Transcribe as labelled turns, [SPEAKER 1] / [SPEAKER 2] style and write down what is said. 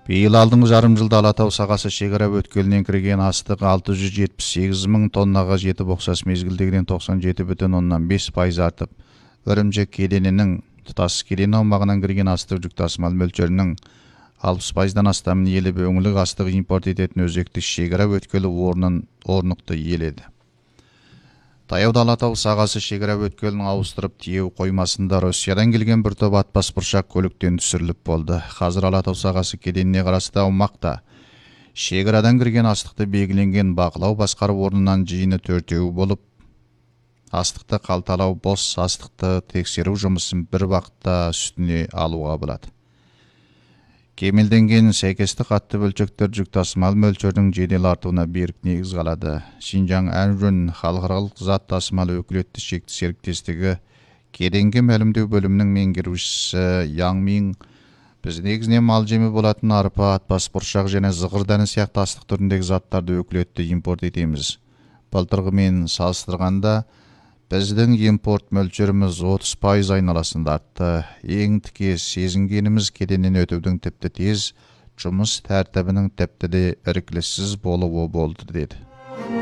[SPEAKER 1] Бейіл алдыңғы жарым жылда Алатау сағасы шекара өткелінен кірген астық 678 мың тоннаға жетіп, ұқсас мезгілдегіден 97,5% артып, Үрімжі кеденінің тұтас кеден аумағынан кірген астық жүк тасымал мөлшерінің 60%-дан астамын еліп, өңірлік астық импорт ететін өзекті шекара өткелі орнықты иеледі. Таяуда Алатау сағасы шекара өткелін ауыстырып тиеу қоймасында Россиядан келген бір топ атпас бұршақ көліктен түсіріліп болды. Қазір Алатау сағасы кеденіне қарасты аумақта шекарадан кірген астықты белгіленген бақылау басқару орнынан жиыны 4-еу болып, астықты қалталау, бос астықты тексеру жұмысын бір уақытта үстіне алуға болады. Кемелденген сәйкестік атты бөлшектер жүк тасымал мөлшердің жедел артуына берік негіз қалады. Шинжаң Әнжөн халықаралық зат тасымалы өкілетті шекті серіктестігі кеденге мәлімдеу бөлімінің меңгерушісі Яң Мин біз негізінен мал жемі болатын арпа, атпас бұршақ және зығыр дәні сияқты астық түріндегі заттарды өкілетті импорт етеміз. Былтырғымен салыстырғанда біздің импорт мөлшеріміз 30% айналасында артты. Ең тіке сезінгеніміз кеденнен өтудің тіпті тез, жұмыс тәртібінің тіпті де іркіліссіз болуы болды, деді.